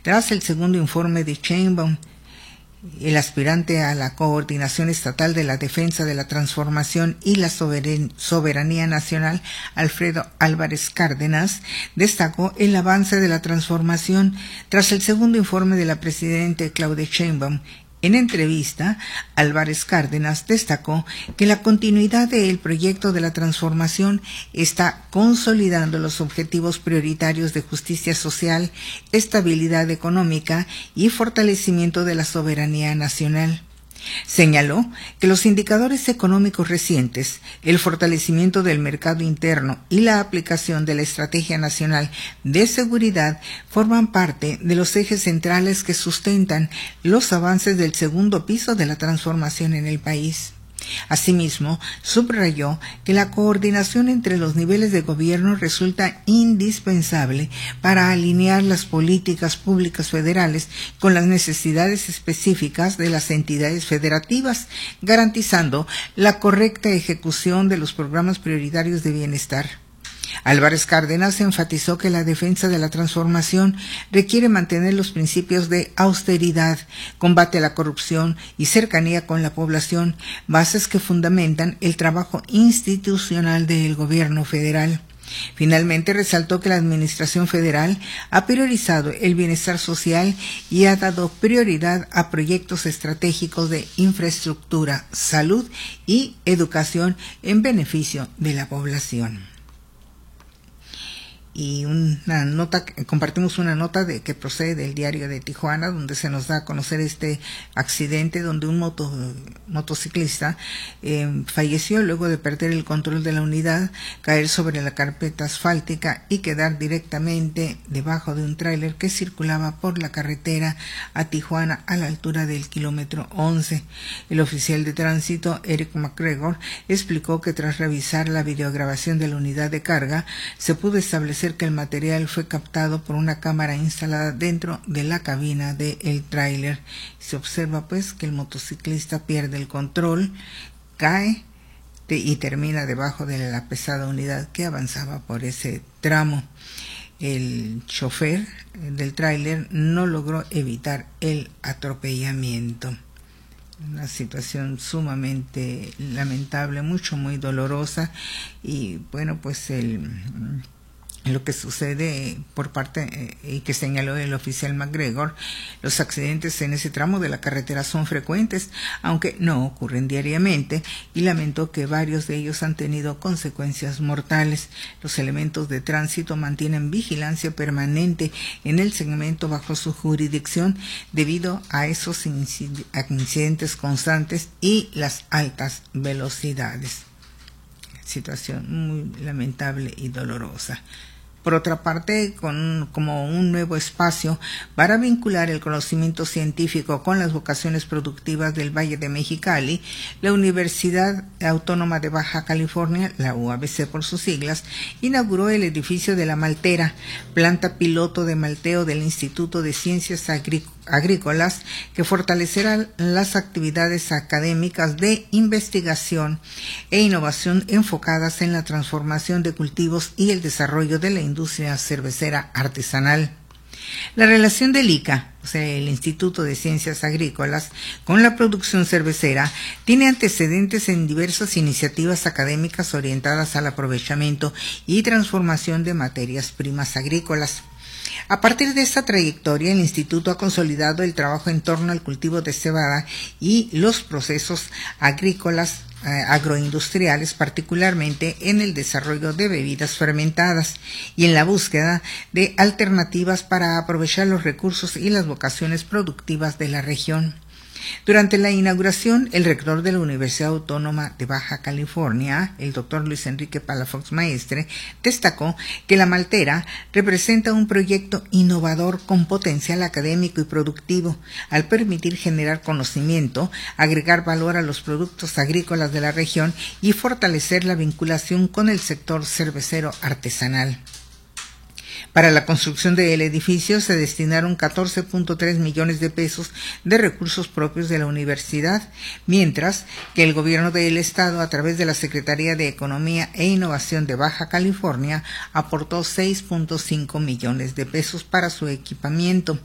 tras el segundo informe de Sheinbaum. El aspirante a la Coordinación Estatal de la Defensa de la Transformación y la Soberanía Nacional, Alfredo Álvarez Cárdenas, destacó el avance de la transformación tras el segundo informe de la presidenta Claudia Sheinbaum. En entrevista, Álvarez Cárdenas destacó que la continuidad del proyecto de la transformación está consolidando los objetivos prioritarios de justicia social, estabilidad económica y fortalecimiento de la soberanía nacional. Señaló que los indicadores económicos recientes, el fortalecimiento del mercado interno y la aplicación de la Estrategia Nacional de Seguridad forman parte de los ejes centrales que sustentan los avances del segundo piso de la transformación en el país. Asimismo, subrayó que la coordinación entre los niveles de gobierno resulta indispensable para alinear las políticas públicas federales con las necesidades específicas de las entidades federativas, garantizando la correcta ejecución de los programas prioritarios de bienestar. Álvarez Cárdenas enfatizó que la defensa de la transformación requiere mantener los principios de austeridad, combate a la corrupción y cercanía con la población, bases que fundamentan el trabajo institucional del gobierno federal. Finalmente, resaltó que la Administración Federal ha priorizado el bienestar social y ha dado prioridad a proyectos estratégicos de infraestructura, salud y educación en beneficio de la población. Y compartimos una nota que procede del Diario de Tijuana, donde se nos da a conocer este accidente donde un motociclista falleció luego de perder el control de la unidad, caer sobre la carpeta asfáltica y quedar directamente debajo de un tráiler que circulaba por la carretera a Tijuana a la altura del kilómetro 11. El oficial de tránsito, Eric McGregor, explicó que tras revisar la videograbación de la unidad de carga, se pudo establecer que el material fue captado por una cámara instalada dentro de la cabina del tráiler. Se observa pues que el motociclista pierde el control, cae y termina debajo de la pesada unidad que avanzaba por ese tramo. El chofer del tráiler no logró evitar el atropellamiento. Una situación sumamente lamentable, muy dolorosa, y bueno, pues lo que sucede por parte y que señaló el oficial McGregor, los accidentes en ese tramo de la carretera son frecuentes, aunque no ocurren diariamente, y lamentó que varios de ellos han tenido consecuencias mortales. Los elementos de tránsito mantienen vigilancia permanente en el segmento bajo su jurisdicción debido a esos incidentes constantes y las altas velocidades. Situación muy lamentable y dolorosa. Por otra parte, como un nuevo espacio para vincular el conocimiento científico con las vocaciones productivas del Valle de Mexicali, la Universidad Autónoma de Baja California, la UABC por sus siglas, inauguró el edificio de La Maltera, planta piloto de malteo del Instituto de Ciencias Agrícolas, que fortalecerá las actividades académicas de investigación e innovación enfocadas en la transformación de cultivos y el desarrollo de la industria cervecera artesanal. La relación del ICA, o sea, el Instituto de Ciencias Agrícolas, con la producción cervecera tiene antecedentes en diversas iniciativas académicas orientadas al aprovechamiento y transformación de materias primas agrícolas. A partir de esta trayectoria, el Instituto ha consolidado el trabajo en torno al cultivo de cebada y los procesos agrícolas agroindustriales, particularmente en el desarrollo de bebidas fermentadas y en la búsqueda de alternativas para aprovechar los recursos y las vocaciones productivas de la región. Durante la inauguración, el rector de la Universidad Autónoma de Baja California, el doctor Luis Enrique Palafox Maestre, destacó que La Maltera representa un proyecto innovador con potencial académico y productivo, al permitir generar conocimiento, agregar valor a los productos agrícolas de la región y fortalecer la vinculación con el sector cervecero artesanal. Para la construcción del edificio se destinaron 14.3 millones de pesos de recursos propios de la universidad, mientras que el gobierno del estado, a través de la Secretaría de Economía e Innovación de Baja California, aportó 6.5 millones de pesos para su equipamiento.